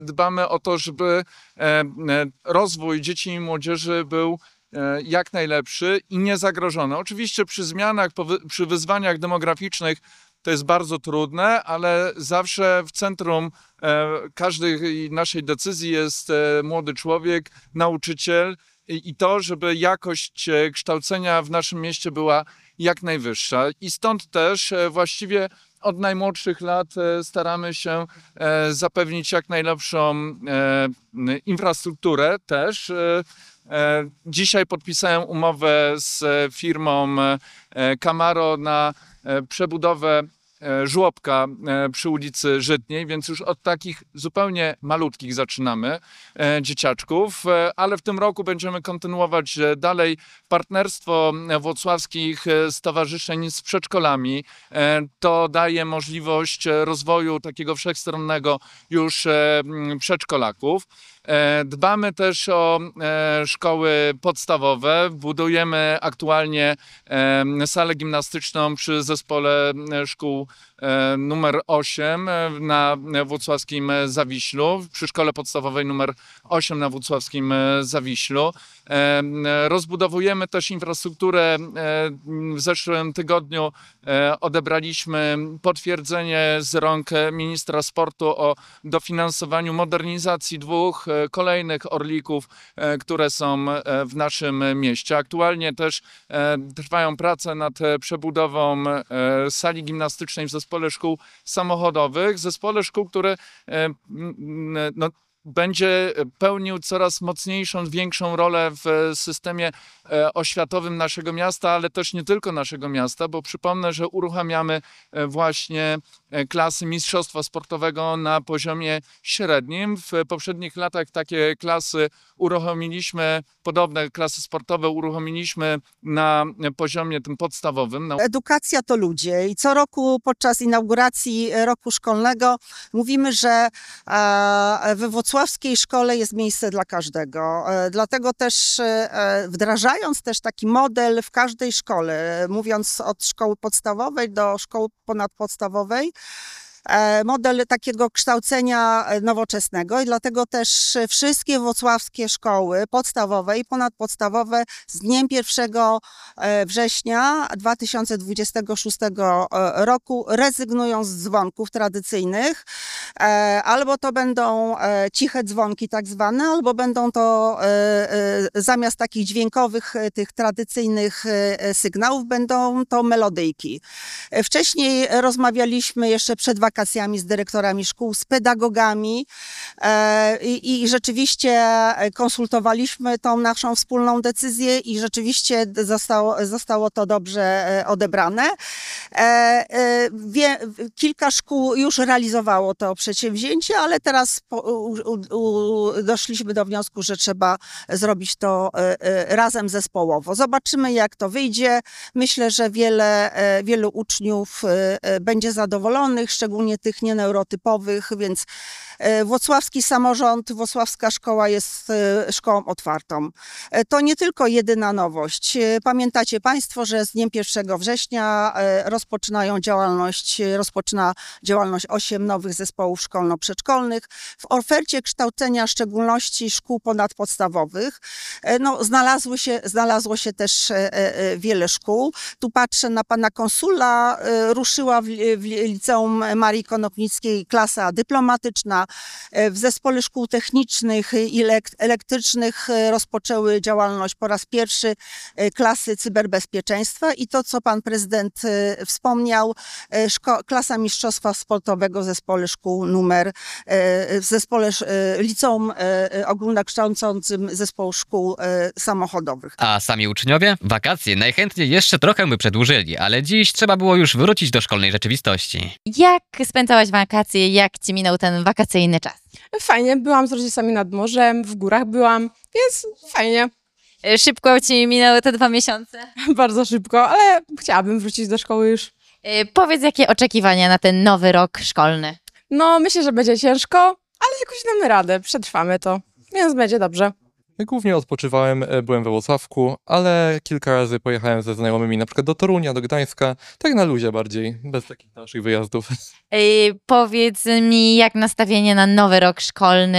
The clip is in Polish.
dbamy o to, żeby rozwój dzieci i młodzieży był jak najlepszy i niezagrożony. Oczywiście przy zmianach, przy wyzwaniach demograficznych to jest bardzo trudne, ale zawsze w centrum każdej naszej decyzji jest młody człowiek, nauczyciel i to, żeby jakość kształcenia w naszym mieście była jak najwyższa. I stąd też właściwie od najmłodszych lat staramy się zapewnić jak najlepszą infrastrukturę też. Dzisiaj podpisałem umowę z firmą Camaro na przebudowę żłobka przy ulicy Żytniej, więc już od takich zupełnie malutkich zaczynamy dzieciaczków, ale w tym roku będziemy kontynuować dalej partnerstwo włocławskich stowarzyszeń z przedszkolami. To daje możliwość rozwoju takiego wszechstronnego już przedszkolaków. Dbamy też o szkoły podstawowe. Budujemy aktualnie salę gimnastyczną przy zespole szkół numer 8 na włocławskim Zawiślu, przy szkole podstawowej numer 8 na włocławskim Zawiślu. Rozbudowujemy też infrastrukturę. W zeszłym tygodniu odebraliśmy potwierdzenie z rąk ministra sportu o dofinansowaniu modernizacji 2 kolejnych Orlików, które są w naszym mieście. Aktualnie też trwają prace nad przebudową sali gimnastycznej w zespole szkół samochodowych, zespole szkół, który będzie pełnił coraz mocniejszą, większą rolę w systemie oświatowym naszego miasta, ale też nie tylko naszego miasta, bo przypomnę, że uruchamiamy właśnie klasy mistrzostwa sportowego na poziomie średnim. W poprzednich latach takie klasy uruchomiliśmy, podobne klasy sportowe uruchomiliśmy na poziomie tym podstawowym. Edukacja to ludzie i co roku podczas inauguracji roku szkolnego mówimy, że we włocławskiej szkole jest miejsce dla każdego. Dlatego też wdrażając też taki model w każdej szkole, mówiąc od szkoły podstawowej do szkoły ponadpodstawowej, model takiego kształcenia nowoczesnego i dlatego też wszystkie włocławskie szkoły podstawowe i ponadpodstawowe z dniem 1 września 2026 roku rezygnują z dzwonków tradycyjnych. Albo to będą ciche dzwonki tak zwane, albo będą to zamiast takich dźwiękowych, tych tradycyjnych sygnałów, będą to melodyjki. Wcześniej rozmawialiśmy jeszcze przed wakacjami z dyrektorami szkół, z pedagogami i rzeczywiście konsultowaliśmy tą naszą wspólną decyzję i rzeczywiście zostało to dobrze odebrane. Kilka szkół już realizowało to przedsięwzięcie, ale teraz doszliśmy do wniosku, że trzeba zrobić to razem zespołowo. Zobaczymy, jak to wyjdzie. Myślę, że wielu uczniów będzie zadowolonych, szczególnie tych nieneurotypowych, więc włocławski samorząd, włocławska szkoła jest szkołą otwartą. To nie tylko jedyna nowość. Pamiętacie Państwo, że z dniem 1 września rozpoczyna działalność 8 nowych zespołów szkolno-przedszkolnych. W ofercie kształcenia, w szczególności szkół ponadpodstawowych, znalazło się też wiele szkół. Tu patrzę na pana konsula. Ruszyła w liceum Marii Konopnickiej klasa dyplomatyczna. W zespole szkół technicznych i elektrycznych rozpoczęły działalność po raz pierwszy klasy cyberbezpieczeństwa i to, co pan prezydent wspomniał, klasa mistrzostwa sportowego w zespole szkół w zespole liceum ogólnokształcącym zespołu szkół samochodowych. A sami uczniowie? Wakacje najchętniej jeszcze trochę by przedłużyli, ale dziś trzeba było już wrócić do szkolnej rzeczywistości. Jak spędzałaś wakacje? Jak ci minął ten wakacyjny czas? Fajnie, byłam z rodzicami nad morzem, w górach byłam, więc fajnie. Szybko ci minęły te 2 miesiące? Bardzo szybko, ale chciałabym wrócić do szkoły już. Powiedz, jakie oczekiwania na ten nowy rok szkolny? No, myślę, że będzie ciężko, ale jakoś damy radę, przetrwamy to, więc będzie dobrze. Głównie odpoczywałem, byłem we Włocławku, ale kilka razy pojechałem ze znajomymi na przykład do Torunia, do Gdańska, tak na luzie bardziej, bez takich naszych wyjazdów. Powiedz mi, jak nastawienie na nowy rok szkolny